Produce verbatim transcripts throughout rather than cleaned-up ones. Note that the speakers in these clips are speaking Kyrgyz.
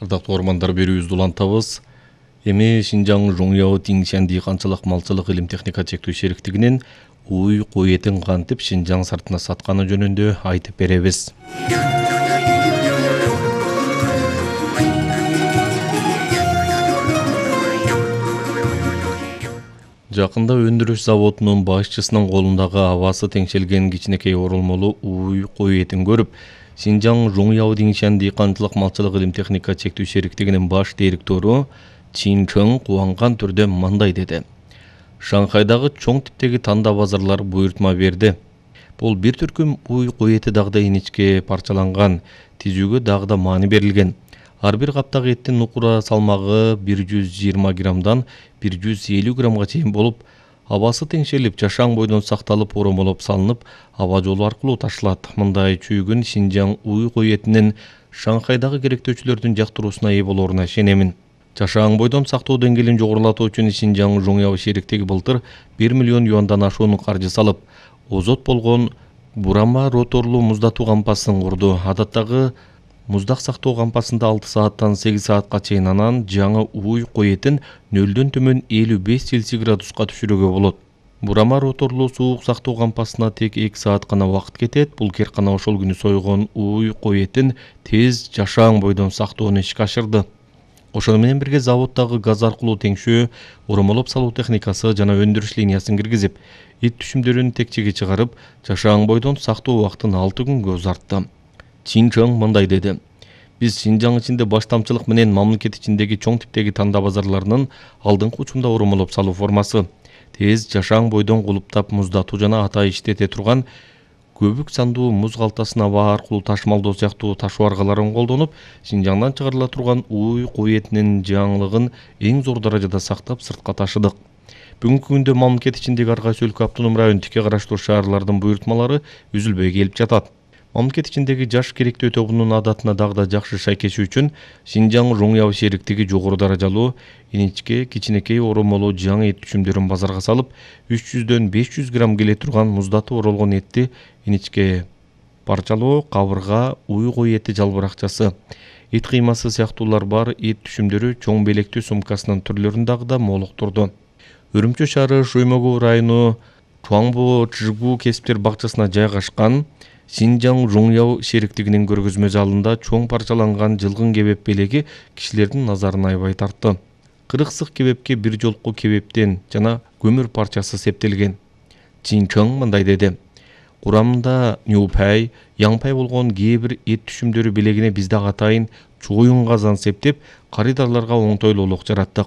Ардактуу ормандар берүүбүздү улантабыз. Эми Шинжаң Жоңяо Тиңшан дыйканчылык малчылык илим техника чектүү шериктигинин уй кой этин кантип Шинжаң сыртына сатканы жөнүндө айтып беребиз. Жакында өндүрүш заводунун башчысынын колундагы абасы теңшелген кичинекей оролмолу уй кой этин көрүп, Шинжаң Жоңяо Тиңшан дыйканчылык малчылык илим техника чектүү шериктигинин баш директору Чин Чың кубанган түрдө мындай деди. Шанхайдагы чоң типтеги танда базарлар буйртма берди. Бул бир түркүм уй кой эти дагы да иничке парчаланган, тизүүгө дагы да маани берилген. Ар бир каптагы эттин нукура салмагы бир жүз жыйырма граммдан бир жүз элүү граммга чейин болуп, абасы теңшелип, жашаң бойдон сакталып, оромолоп салынып, аба жолу аркылуу ташылат. Мындай чүйгүн Шинжаң уй кой этинин Шанхайдагы керектөөчүлөрдүн жактыруусуна ээ болоруна ишенемин. Жашаң бойдон сактоо деңгээлин жогорулатуу үчүн Шинжаң Жоңяо шериктиги былтыр бир миллион юандан ашуун каржы салып, озот болгон бурама роторлуу муздатуу кампасын курду. Адаттагы муздак сактоо кампасында алты сааттан сегиз саатка чейин, анан жаңы уй кой этин нөлдөн төмөн элүү беш Цельсий градуска түшүрүүгө болот. Бурама роторлуу суук сактоо кампасына тек эки саат гана убакыт кетет. Бул керкана ошол күнү сойгон уй кой этин тез жашаң бойдон сактоону ишке ашырды. Ошону менен бирге заводдагы газ аркылуу теңшөө, оромолоп салуу техникасы жана өндүрүш линиясын киргизип, эт түшүмдөрүн текчеге чыгарып, жашаң бойдон сактоо убактын алты күнгө узартты. Чин Чың мындай деди. Биз Шинжаң ичинде баштамчылык менен мамлекет ичиндеги чоң типтеги танда базарларынын алдыңкы учунда оромолоп салуу формасы. Тез жашаң бойдон кулуптап муздатуу жана ата иштете турган көбүк сандуу муз калтасын аба аркылуу ташмалдоо сыяктуу ташуу аргаларын колдонуп, Шинжаңдан чыгарыла турган уй кой этинин жаңылыгын эң зор даражада сактап сыртка ташыдык. Бүгүнкү күндө мамлекет ичиндеги ар кайсы өлкө автоном район тике караштуу шаарлардын буйртмалары үзүлбөй келип жатат. Мамлекет ичиндеги жаш керектөө тобунун адатына дагы да жакшы шайкеши үчүн Шинжаң Жоңяо шериктиги жогору даражалуу иничке кичинекей оромолуу жаңы эт түшүмдөрүн базарга салып, үч жүздөн беш жүз грамм келе турган муздатып оролгон этти иничке парчалоо, кабырга, уй кой эти жалбыракчасы, эт кыймасы сыяктуулар бар эт түшүмдөрү чоң белектүү сумкасынын түрлөрүн дагы да молуктурду. Үрүмчү шаары Шоймогу району Чуаңбо Чжигу кесиптер бакчасына жайгашкан Шинжаң Жоңяо шериктигинин көргөзмө залында чоң парчаланган жылгын кебеп белеги кишилердин назарын аябай тартты. Кырык сык кебепке бир жолку кебептен жана көмүр парчасы септелген. Чин Чың мындай деди. Курамында нюпай, яңпай болгон кээ бир эт түшүмдөрү белегине биз дагы атайын чоюн казан септеп, карыдарларга оңтойлуулук жараттык.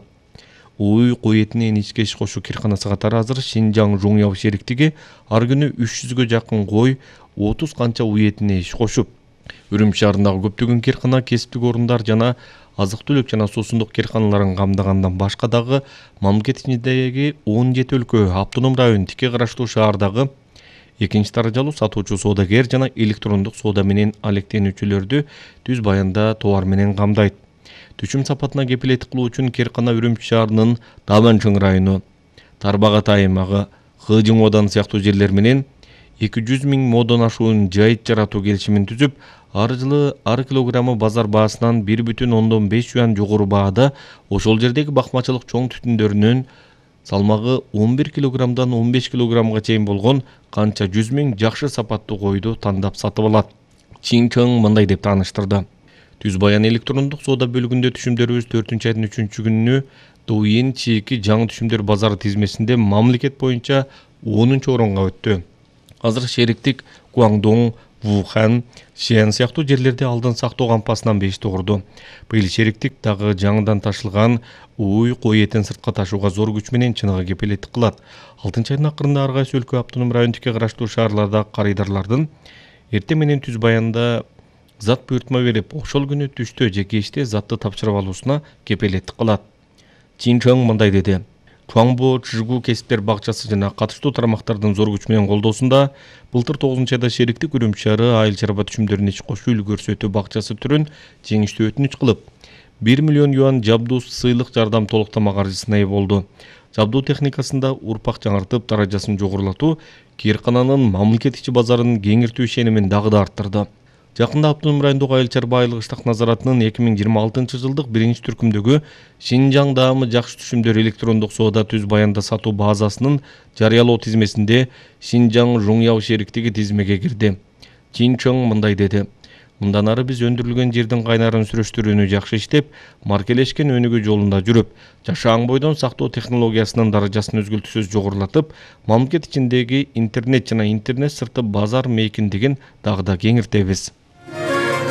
Уй кой этине иничке иш кошуу кирканасы катары азыр Шинжаң Жоңяо шериктиги ар күнү үч жүзгө жакын кой, отуз канча уй этине иш кошуп, Үрүмчү шаарындагы көптөгөн киркана, кесиптик орундар жана азык-түлүк жана суусундук кирканаларын камдагандан башка дагы мамлекет ичиндеги он жети өлкө, автоном район тике караштуу шаардагы экинчи даражалуу сатуучу соодагер жана электрондук соода менен алектенүүчүлөрдү түз баянда товар менен камдайт. Түшүм сапатына кепилеттик кылуу үчүн Керкана Үрүмчү шаарынын Даманчың району, Тарбагат аймагы, Хыжыңодан сыяктуу жерлер менен эки жүз миң модон ашуун жайыт жаратуу келишимин түзүп, ар жылы ар килограммы базар баасынан бир бүтүн ондон беш юан жогору баада ошол жердеги бакмачылык чоң түтүндөрүнүн салмагы он бир килограммдан он беш килограммга чейин болгон канча жүз миң жакшы сапаттуу койду тандап сатып алат. Чин Чың мындай деп тааныштырды. Түз баян электрондук соода бөлүгүндө түшүмдөрүбүз төртүнчү айдын үчүнчү күнү Дуин чийки жаңы түшүмдөр базары тизмесинде мамлекет боюнча онунчу орунга өттү. Азыр шериктик Гуаңдоң, Вухан, Шиэн сыяктуу жерлерде алдын сактоо кампасынан бешти курду. Быйыл шериктик дагы жаңыдан ташылган уй кой этин сыртка ташууга зор күч менен чыныгы кепилеттик кылат. алтынчы айдын акырында ар кайсы өлкө автоном район тике караштуу шаарларда карыдарлардын эртең менен түз баянда зат буйртма берип, ошол күнү түштө же кечте затты тапшырып алуусуна кепилеттик кылат. Чин Чың мындай деди. Чуаңбо Чжигу кесиптер бакчасы жана катыштуу тармактардын зор күч менен колдоосунда былтыр тогузунчу айда шериктик Үрүмчү шаары айыл чарба түшүмдөрүн ич кошуу үлгүрсөтүү бакчасы түрүн жеңиштүү өтүнүч кылып, бир миллион юан жабдуу сыйлык жардам толуктама каржысына ээ болду. Жабдуу техникасында урпак жаңыртып, даражасын жогорулатуу Киркананын мамлекет ичи базарын кеңиртүү ишенимин дагы да арттырды. Жакында Автоном райондук Айыл чарба айылгыштык назаратынын эки миң жыйырма алтынчы жылдык биринчи түркүмдөгү Шинжаң даамы жакшы түшүмдөр электрондук соода түз баянда сатуу базасынын жарыялоо тизмесинде Шинжаң Жуңяу шериктиги тизмеге кирди. Чин Чоң мындай деди: Мындан ары биз өндүрүлгөн жердин кайнарын сүрөштүрүүнү жакшы иштеп, маркелешкен өнүгүү жолунда жүрүп, жашаан бойдон сактоо технологиясынын даражасын өзгөлтүсөз жогорулатып, мамлекет ичиндеги интернет жана интернет сырты базар мейкиндигин дагы да кеңиртебиз.